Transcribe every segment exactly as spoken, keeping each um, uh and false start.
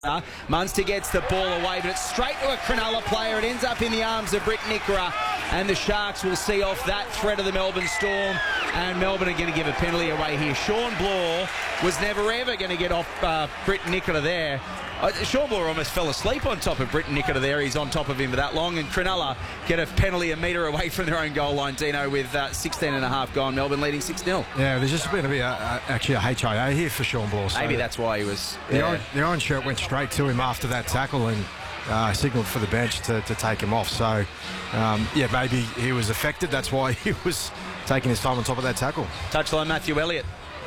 Munster gets the ball away, but it's straight to a Cronulla player. It ends up in the arms of Britt Nikora, and the Sharks will see off that threat of the Melbourne Storm, and Melbourne are going to give a penalty away here. Sean Bloor was never ever going to get off uh, Britt Nikora there. Uh, Sean Bloor almost fell asleep on top of Britt Nikora there. He's on top of him for that long, and Cronulla get a penalty a metre away from their own goal line, Dino, with uh, sixteen and a half gone. Melbourne leading six nil. Yeah, there's just going to be a, a, actually a H I A here for Sean Bloor. So Maybe that's why he was... The, yeah. orange, the orange shirt went straight to him after that tackle and uh, signalled for the bench to, to take him off. So, um, yeah, maybe he was affected. That's why he was taking his time on top of that tackle. Touchline, Matthew Elliott.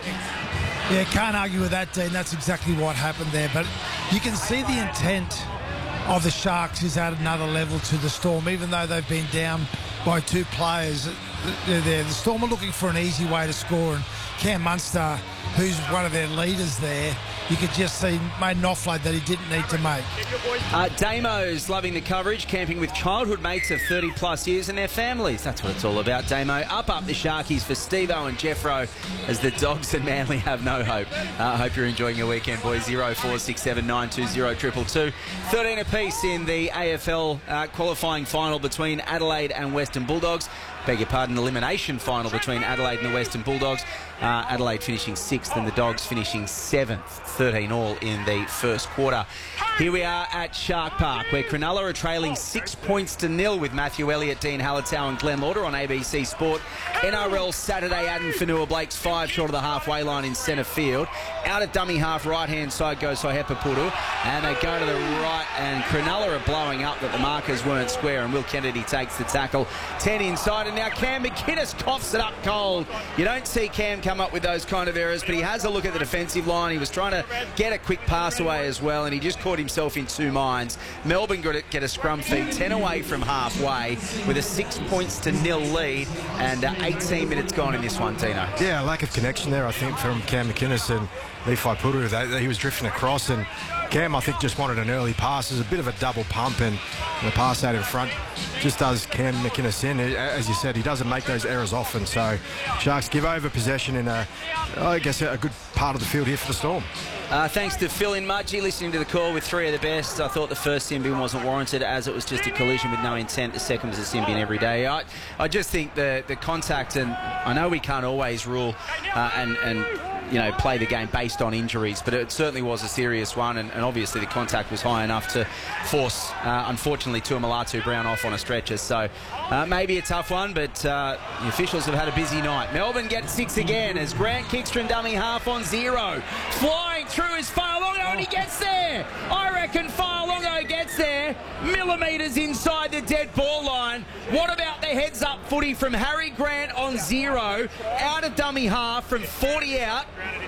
Yeah, can't argue with that, Dean. That's exactly what happened there. But you can see the intent of the Sharks is at another level to the Storm, even though they've been down by two players. They're there. The Storm are looking for an easy way to score, and Cam Munster, who's one of their leaders there, you could just see made an offload that he didn't need to make. Uh, Damo's loving the coverage, camping with childhood mates of thirty plus years and their families. That's what it's all about, Damo. Up, up the Sharkies for Steve-O and Jeffro as the Dogs and Manly have no hope. I uh, hope you're enjoying your weekend, boys. zero four six seven nine two zero two two two. thirteen apiece in the A F L uh, qualifying final between Adelaide and Western Bulldogs. Beg your pardon, elimination final between Adelaide and the Western Bulldogs. Uh, Adelaide finishing sixth and the Dogs finishing seventh. thirteen all in the first quarter. Here we are at Shark Park, where Cronulla are trailing six points to nil with Matthew Elliott, Dean Hallertau and Glenn Lauder on A B C Sport. N R L Saturday, Adam Fanua-Blake's five short of the halfway line in centre field. Out at dummy half, right-hand side goes Sohepa Puru, and they go to the right, and Cronulla are blowing up that the markers weren't square, and Will Kennedy takes the tackle. ten inside, and now Cam McInnes coughs it up cold. You don't see Cam come up with those kind of errors, but he has a look at the defensive line. He was trying to get a quick pass away as well, and he just caught himself in two minds. Melbourne got to get a scrum feed, ten away from halfway, with a six points to nil lead, and uh, eighteen minutes gone in this one, Tino. Yeah, lack of connection there, I think, from Cam McInnes and Levi Puru. They, they, he was drifting across, and Cam, I think, just wanted an early pass. There's a bit of a double pump, and the pass out in front just does Cam McInnes in. As you said, he doesn't make those errors often, so Sharks give over possession in, a, I guess, a good part of the field here for the Storm. Uh, thanks to Phil in Mudgee listening to the call with three of the best. I thought the first sin bin wasn't warranted, as it was just a collision with no intent. The second was a sin bin every day. I, I just think the, the contact, and I know we can't always rule uh, and, and you know, play the game based on injuries, but it certainly was a serious one, and, and obviously the contact was high enough to force, uh, unfortunately, Tuamulatu Brown off on a stretcher. So uh, maybe a tough one, but uh, the officials have had a busy night. Melbourne get six again as Grant Kickstrom dummy half on zero. Flying through is Fa'alongo, and he gets there. I reckon Fa'alongo gets there. Millimetres inside the dead ball line. What about the heads-up footy from Harry Grant on zero? Out of dummy half from forty out.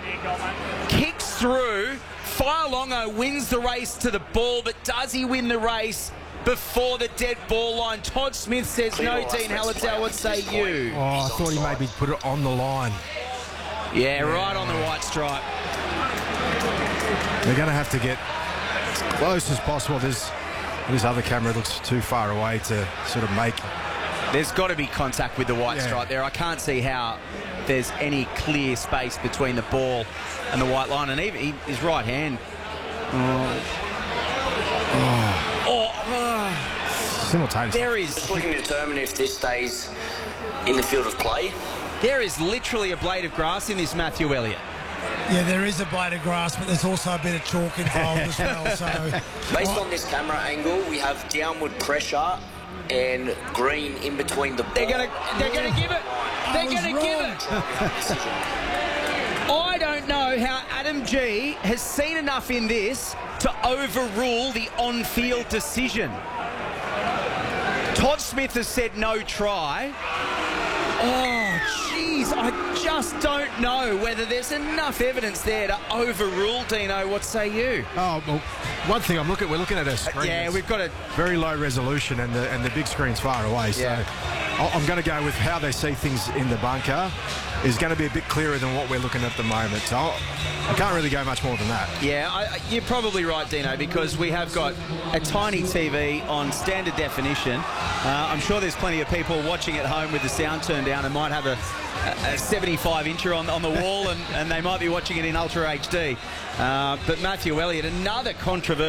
Kicks through. Fa'alongo wins the race to the ball, but does he win the race before the dead ball line? Todd Smith says no. Dean Hallertau, what say you? Oh, I thought he maybe put it on the line. Yeah, right on the white stripe. They're going to have to get as close as possible. This, this other camera looks too far away to sort of make... There's got to be contact with the white yeah. stripe there. I can't see how there's any clear space between the ball and the white line. And even he, his right hand... Oh. Oh. Oh. Oh. Simultaneously. There is... Just looking to determine if this stays in the field of play. There is literally a blade of grass in this Matthew Elliott. Yeah, there is a blade of grass, but there's also a bit of chalk involved as well. So, based on this camera angle, we have downward pressure and green in between the ball. They're gonna, they're gonna give it. They're gonna wrong. give it. I don't know how Adam G has seen enough in this to overrule the on-field decision. Todd Smith has said no try. Oh, jeez, I just don't know whether there's enough evidence there to overrule, Dino. What say you? Oh, well, one thing I'm looking, we're looking at a screen. Uh, yeah, we've got a very low resolution, and the and the big screen's far away. So yeah. I'm going to go with how they see things in the bunker is going to be a bit clearer than what we're looking at the moment. So I can't really go much more than that. Yeah, I, you're probably right, Dino, because we have got a tiny T V on standard definition. Uh, I'm sure there's plenty of people watching at home with the sound turned down and might have a a seventy-five incher on, on the wall, and, and they might be watching it in Ultra H D. Uh, but Matthew Elliott, another controversial